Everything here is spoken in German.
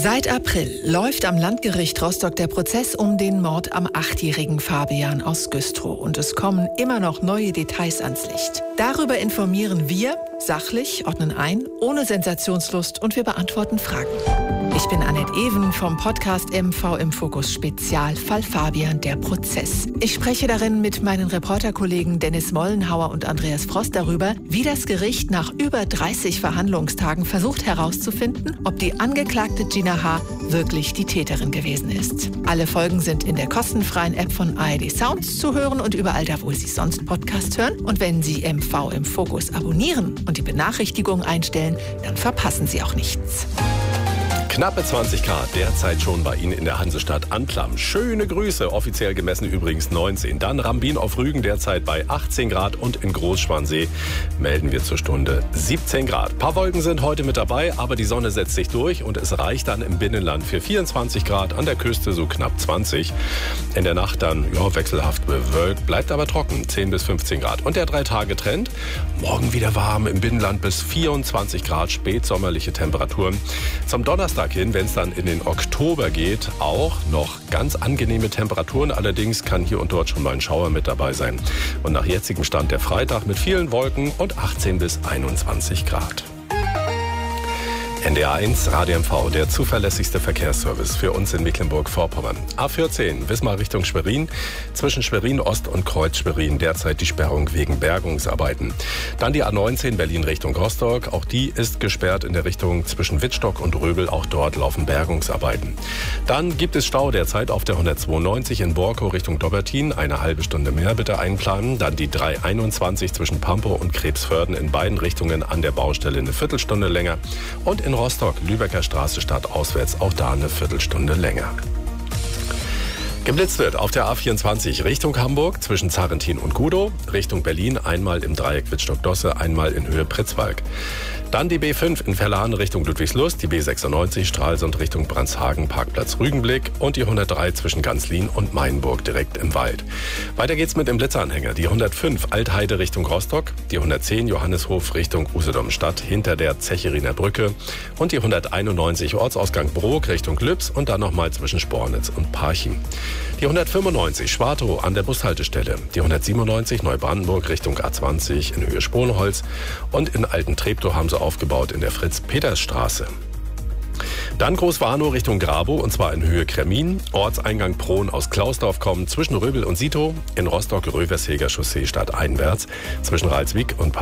Seit April läuft am Landgericht Rostock der Prozess um den Mord am 8-jährigen Fabian aus Güstrow. Und es kommen immer noch neue Details ans Licht. Darüber informieren wir sachlich, ordnen ein, ohne Sensationslust und wir beantworten Fragen. Ich bin Annette Even vom Podcast MV im Fokus Spezial Fall Fabian, der Prozess. Ich spreche darin mit meinen Reporterkollegen Dennis Mollenhauer und Andreas Frost darüber, wie das Gericht nach über 30 Verhandlungstagen versucht herauszufinden, ob die Angeklagte Gina H. wirklich die Täterin gewesen ist. Alle Folgen sind in der kostenfreien App von ARD Sounds zu hören und überall da, wo Sie sonst Podcast hören. Und wenn Sie MV im Fokus abonnieren und die Benachrichtigungen einstellen, dann verpassen Sie auch nichts. Knappe 20 Grad, derzeit schon bei Ihnen in der Hansestadt Anklam. Schöne Grüße, offiziell gemessen übrigens 19. Dann Rambin auf Rügen, derzeit bei 18 Grad und in Großschwansee melden wir zur Stunde 17 Grad. Ein paar Wolken sind heute mit dabei, aber die Sonne setzt sich durch und es reicht dann im Binnenland für 24 Grad, an der Küste so knapp 20. In der Nacht dann wechselhaft bewölkt, bleibt aber trocken, 10 bis 15 Grad. Und der 3-Tage-Trend, morgen wieder warm, im Binnenland bis 24 Grad, spätsommerliche Temperaturen. Zum Donnerstag hin, wenn es dann in den Oktober geht, auch noch ganz angenehme Temperaturen. Allerdings kann hier und dort schon mal ein Schauer mit dabei sein. Und nach jetzigem Stand der Freitag mit vielen Wolken und 18 bis 21 Grad. NDR 1 Radio MV, der zuverlässigste Verkehrsservice für uns in Mecklenburg-Vorpommern. A14, Wismar Richtung Schwerin, zwischen Schwerin Ost und Kreuz Schwerin derzeit die Sperrung wegen Bergungsarbeiten. Dann die A19 Berlin Richtung Rostock, auch die ist gesperrt in der Richtung zwischen Wittstock und Röbel, auch dort laufen Bergungsarbeiten. Dann gibt es Stau derzeit auf der 192 in Borkow Richtung Dobbertin, eine halbe Stunde mehr bitte einplanen. Dann die 321 zwischen Pampow und Krebsförden in beiden Richtungen an der Baustelle eine Viertelstunde länger. Und in Rostock, Lübecker Straße stadtauswärts, auch da eine Viertelstunde länger. Geblitzt wird auf der A24 Richtung Hamburg zwischen Zarrentin und Gudow, Richtung Berlin einmal im Dreieck Wittstock-Dosse, einmal in Höhe Pritzwalk. Dann die B5 in Verlahen Richtung Ludwigslust, die B96 Stralsund Richtung Brandshagen, Parkplatz Rügenblick und die 103 zwischen Ganzlin und Mainburg direkt im Wald. Weiter geht's mit dem Blitzanhänger. Die 105 Altheide Richtung Rostock, die 110 Johanneshof Richtung Usedom-Stadt hinter der Zecheriner Brücke und die 191 Ortsausgang Brok Richtung Lübs und dann nochmal zwischen Spornitz und Parchim. Die 195 Schwartow an der Bushaltestelle, die 197 Neubrandenburg Richtung A20 in Höhe Sponholz und in Alten-Treptow haben sie aufgebaut in der Fritz-Peters-Straße. Dann Großwarnow Richtung Grabow und zwar in Höhe Kremin, Ortseingang Prohn aus Klausdorf kommen zwischen Röbel und Sitow, in Rostock Röversheger Chaussee stadteinwärts, zwischen Ralswiek und